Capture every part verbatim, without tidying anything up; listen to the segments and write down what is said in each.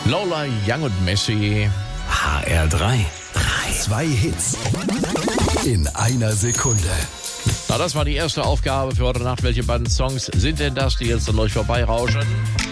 Lola Young und Messi. H R drei. drei. Zwei Hits in einer Sekunde. Na, das war die erste Aufgabe für heute Nacht. Welche beiden Songs sind denn das, die jetzt an euch vorbeirauschen?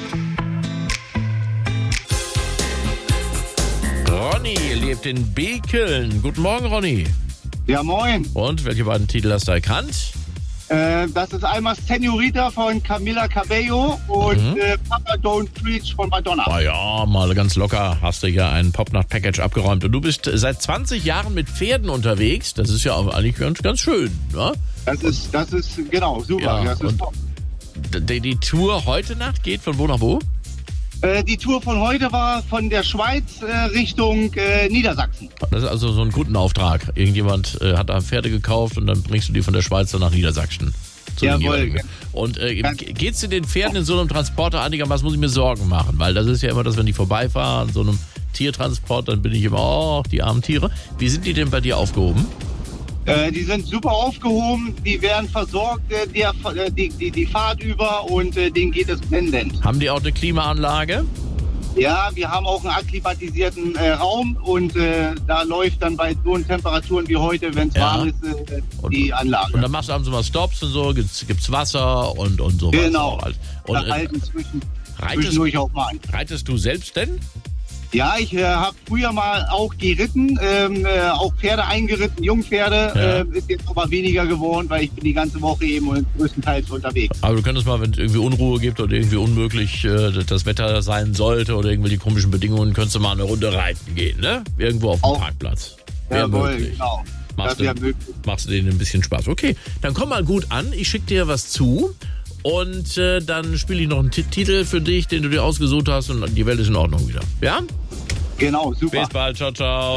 Ronny lebt in Bekeln. Guten Morgen, Ronny. Ja, moin. Und welche beiden Titel hast du erkannt? Äh, das ist einmal Senorita von Camila Cabello und Mhm. äh, Papa Don't Preach von Madonna. Ah ja, mal ganz locker hast du ja ein Popnacht-Package abgeräumt. Und du bist seit zwanzig Jahren mit Pferden unterwegs. Das ist ja auch eigentlich ganz, ganz schön, ne? Das ist, das ist, genau, super. Ja, das ist und top. Die, die Tour heute Nacht geht von wo nach wo? Äh, die Tour von heute war von der Schweiz äh, Richtung äh, Niedersachsen. Das ist also so ein Kundenauftrag. Irgendjemand äh, hat da Pferde gekauft und dann bringst du die von der Schweiz dann nach Niedersachsen. Zu den Jawohl. jeweiligen. Und äh, Ja. geht's dir den Pferden in so einem Transporter einigermaßen, muss ich mir Sorgen machen, weil das ist ja immer das, wenn die vorbeifahren, so einem Tiertransport, dann bin ich immer, oh, die armen Tiere. Wie sind die denn bei dir aufgehoben? Äh, die sind super aufgehoben, die werden versorgt, äh, der, äh, die, die, die Fahrt über und äh, denen geht es blendend. Haben die auch eine Klimaanlage? Ja, wir haben auch einen akklimatisierten äh, Raum und äh, da läuft dann bei so Temperaturen wie heute, wenn es Ja. warm ist, äh, Und- die Anlage. Und dann machst du abends mal Stops und so, gibt's, gibt's Wasser und, und so. Genau. Und Da äh, halten zwischen, reitest, zwischendurch auch mal an. reitest du selbst denn? Ja, ich äh, habe früher mal auch geritten, ähm, äh, auch Pferde eingeritten, Jungpferde, Ja. äh, ist jetzt aber weniger geworden, weil ich bin die ganze Woche eben größtenteils unterwegs. Aber du könntest mal, wenn es irgendwie Unruhe gibt oder irgendwie unmöglich äh, das Wetter sein sollte oder irgendwelche komischen Bedingungen, könntest du mal eine Runde reiten gehen, ne? Irgendwo auf dem Auch. Parkplatz. Wäre Jawohl, möglich. genau. Machst Das du, wäre möglich. machst du denen ein bisschen Spaß. Okay, dann komm mal gut an. Ich schicke dir was zu. Und äh, dann spiele ich noch einen T- Titel für dich, den du dir ausgesucht hast. Und die Welt ist in Ordnung wieder. Ja? Genau, super. Bis bald. Ciao, ciao.